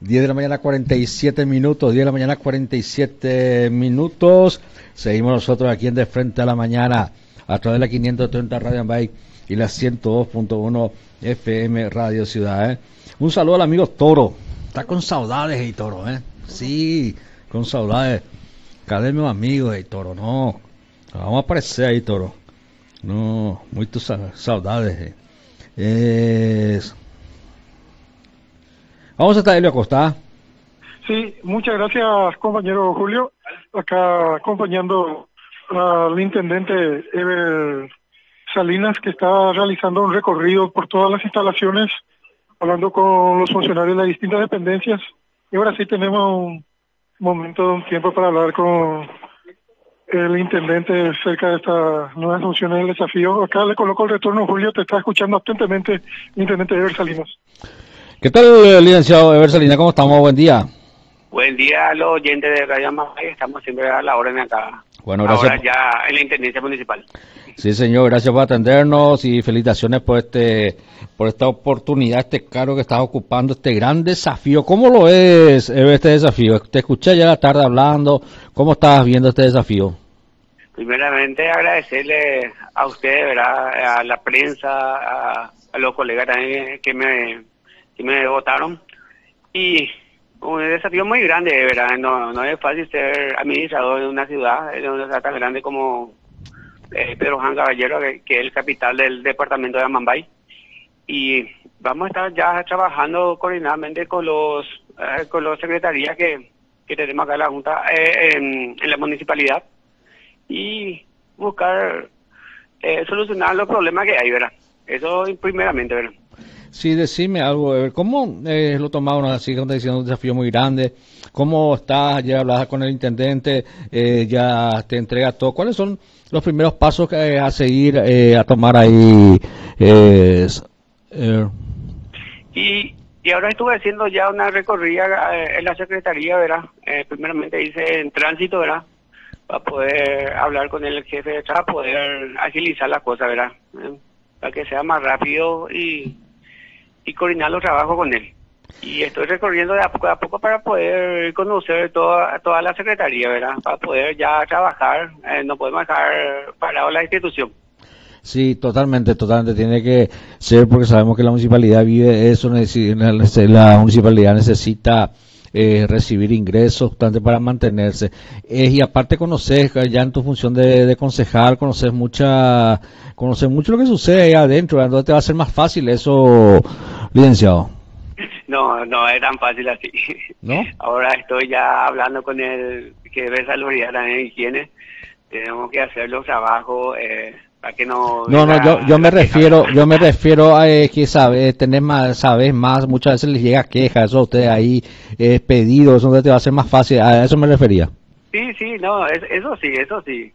10 de la mañana 47 minutos, 10 de la mañana 47 minutos. Seguimos nosotros aquí en De Frente a la Mañana a través de la 530 Radio Ambay y la 102.1 FM Radio Ciudad. Un saludo al amigo Toro. Está con saudades el Toro, Sí, con saudades. Cada mi amigo el Toro, no. Vamos a aparecer ahí, Toro. No, muy saudades. Vamos a estar Helio Acosta. Sí, muchas gracias, compañero Julio. Acá acompañando al intendente Ever Salinas, que está realizando un recorrido por todas las instalaciones, hablando con los funcionarios de las distintas dependencias. Y ahora sí tenemos un momento, un tiempo para hablar con el intendente cerca de estas nuevas funciones del desafío. Acá le coloco el retorno, Julio, te está escuchando atentamente el intendente Ever Salinas. ¿Qué tal, licenciado Ever Salinas? ¿Cómo estamos? Buen día. Buen día a los oyentes de Radio Ambay. Estamos siempre a la orden acá. Bueno, gracias. Ahora ya en la Intendencia Municipal. Sí, señor, gracias por atendernos y felicitaciones por esta oportunidad, este cargo que estás ocupando, este gran desafío. ¿Cómo lo es este desafío? Te escuché ya la tarde hablando. ¿Cómo estás viendo este desafío? Primeramente agradecerle a ustedes, ¿verdad? A la prensa, a los colegas también que me votaron. Y un desafío muy grande, ¿verdad? No es fácil ser administrador de una ciudad tan grande como Pedro Juan Caballero, que es el capital del departamento de Amambay. Y vamos a estar ya trabajando coordinadamente con los secretarías que tenemos acá en la Junta, en la municipalidad, y buscar solucionar los problemas que hay, ¿verdad? Eso primeramente, ¿verdad? Sí, decime algo, ¿cómo lo tomaron así, como te diciendo, un desafío muy grande? ¿Cómo estás? ¿Ya hablas con el intendente? ¿Ya te entrega todo? ¿Cuáles son los primeros pasos que a seguir, a tomar ahí? Y ahora estuve haciendo ya una recorrida en la Secretaría, ¿verdad? Primeramente hice en tránsito, ¿verdad? Para poder hablar con el jefe de Estado, poder agilizar las cosas, ¿verdad? Para que sea más rápido y coordinar los trabajos con él. Y estoy recorriendo de a poco para poder conocer toda la secretaría, ¿verdad? Para poder ya trabajar. No podemos dejar parado la institución. Sí, totalmente. Tiene que ser, porque sabemos que la municipalidad vive eso, la municipalidad necesita recibir ingresos para mantenerse. Y aparte conoces, ya en tu función de concejal, conoces mucho lo que sucede ahí adentro, ¿verdad? Entonces te va a ser más fácil eso, licenciado. No es tan fácil así. ¿No? Ahora estoy ya hablando con el que ve salubridad también en higiene. Tenemos que hacer los trabajos para que no. Yo me refiero a que sabes más, muchas veces les llega quejas, eso a ustedes ahí, pedidos, eso te va a ser más fácil, a eso me refería. Sí, no, eso sí.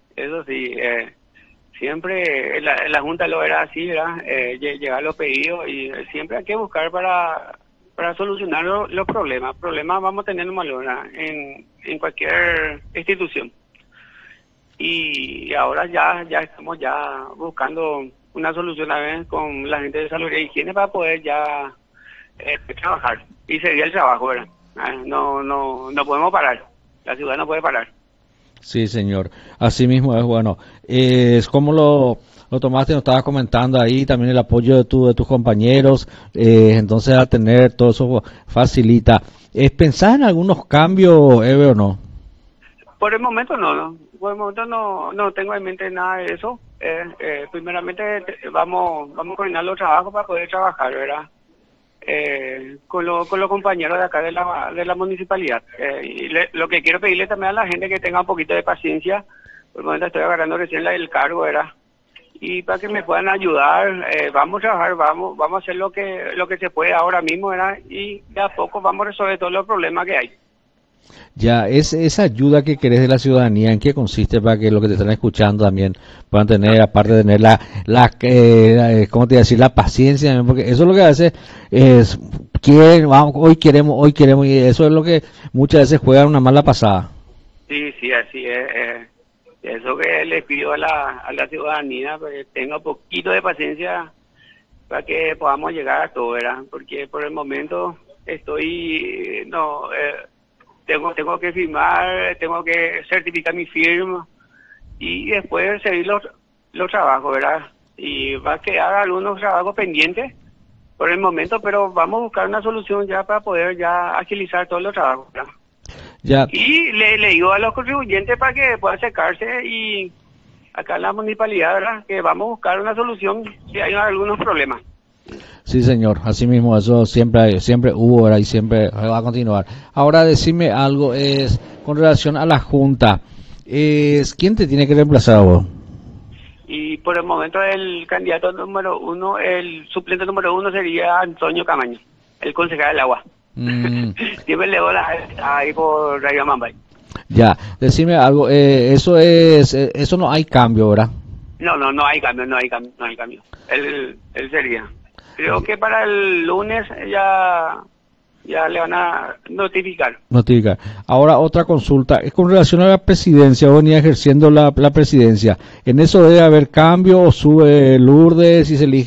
Siempre la Junta lo era así, ¿verdad? Llegar los pedidos y siempre hay que buscar para solucionar los problemas. Problemas vamos a tener en cualquier institución. Y ahora ya estamos ya buscando una solución a vez con la gente de salud y higiene para poder ya trabajar. Y sería el trabajo, ¿verdad? No podemos parar. La ciudad no puede parar. Sí, señor. Así mismo es, bueno. Es como lo tomaste, nos estabas comentando ahí, también el apoyo de tus compañeros, entonces a tener todo eso facilita. ¿Pensás en algunos cambios, Eve, o no? Por el momento no. Por el momento no tengo en mente nada de eso. Primeramente vamos a coordinar los trabajos para poder trabajar, ¿verdad? Con los compañeros de acá de la municipalidad. Y lo que quiero pedirle también a la gente que tenga un poquito de paciencia. Por el momento estoy agarrando recién el cargo, ¿verdad? Y para que me puedan ayudar, vamos a trabajar, vamos a hacer lo que se puede ahora mismo, ¿verdad? Y de a poco vamos a resolver todos los problemas que hay. Ya, esa ayuda que querés de la ciudadanía, ¿en qué consiste para que los que te están escuchando también puedan tener, aparte de tener ¿cómo te iba a decir? La paciencia, porque eso es lo que hace, hoy queremos, y eso es lo que muchas veces juegan una mala pasada. Sí, así es. Eso que les pido a la ciudadanía, que tenga un poquito de paciencia para que podamos llegar a todo, ¿verdad? Porque por el momento tengo que firmar, tengo que certificar mi firma y después seguir los trabajos, ¿verdad? Y va a quedar algunos trabajos pendientes por el momento, pero vamos a buscar una solución ya para poder ya agilizar todos los trabajos, ¿verdad? Ya. Y le digo a los contribuyentes para que puedan acercarse y acá en la municipalidad, ¿verdad? Que vamos a buscar una solución si hay algunos problemas. Sí, señor, así mismo, eso siempre hubo, ¿verdad? Y siempre va a continuar. Ahora, decime algo, es con relación a la Junta, ¿quién te tiene que reemplazar vos? Y por el momento el candidato número 1, el suplente número 1 sería Antonio Camaño, el concejal del agua. Siempre le doy ahí por Radio Mambay. Ya, decime algo, eso no hay cambio, ¿verdad? No hay cambio. Él sería. Creo que para el lunes ya le van a notificar. Ahora otra consulta, es con relación a la presidencia, vos venía ejerciendo la presidencia, ¿en eso debe haber cambio o sube Lourdes y se elige